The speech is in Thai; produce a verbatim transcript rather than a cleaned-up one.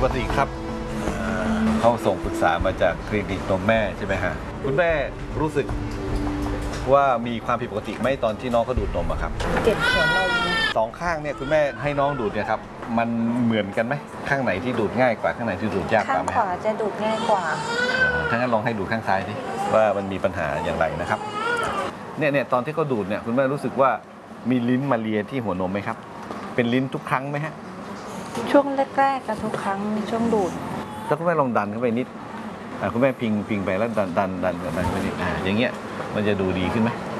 วัสดีครับเขาส่งปรึกษามาจากคลินิกนมแม่ใช่ไหมฮะคุณแม่รู้สึกว่ามีความผิดปกติไหมตอนที่น้องเขาดูดนมอะครับเจ็บหัวนมสองข้างเนี่ยคุณแม่ให้น้องดูดเนี่ยครับมันเหมือนกันไหมข้างไหนที่ดูดง่ายกว่าข้างไหนที่ดูดยากกข้าว่าง ไหมขวาจะดูดง่ายกว่าถ้างั้นลองให้ดูข้างซ้ายดิว่ามันมีปัญหาอย่างไรนะครับเนี่ยเนี่ยตอนที่เขาดูดเนี่ยคุณแม่รู้สึกว่ามีลิ้นมาเลียที่หัวนมไหมครับเป็นลิ้นทุกครั้งไหมฮะช่วงแรกๆกับทุกครั้งช่วงดูดถ้าคุณแม่ลองดันเข้าไปนิดคุณแม่พิงพิงไปแล้วดันดันดันดันไปนิดอ่าอย่างเงี้ยมันจะดูดีขึ้นไหม